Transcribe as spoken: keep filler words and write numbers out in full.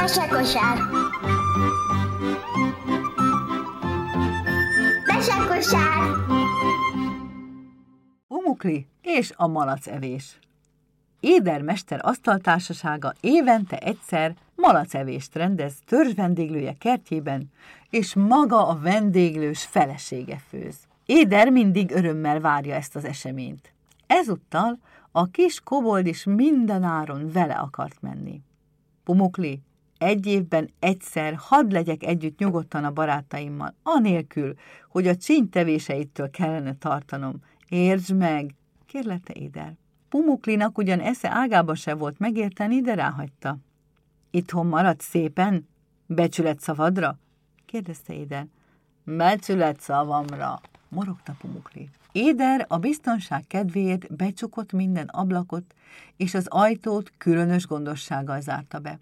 Mesekosár. Mesekosár. Pumukli és a malacevés. Éder mester asztaltársasága évente egyszer malacevést rendez törzsvendéglője kertjében, és maga a vendéglős felesége főz. Éder mindig örömmel várja ezt az eseményt. Ezúttal a kis kobold is mindenáron vele akart menni. Pumukli, egy évben egyszer hadd legyek együtt nyugodtan a barátaimmal, anélkül, hogy a csínytevéseitől kellene tartanom. Értsd meg, kérlette Éder. Pumuklinak ugyan esze ágába se volt megérteni, de ráhagyta. Itthon maradsz szépen? Becsület szavadra? kérdezte Éder. Becsület szavamra, morogta Pumukli. Éder a biztonság kedvéért becsukott minden ablakot, és az ajtót különös gondossággal zárta be.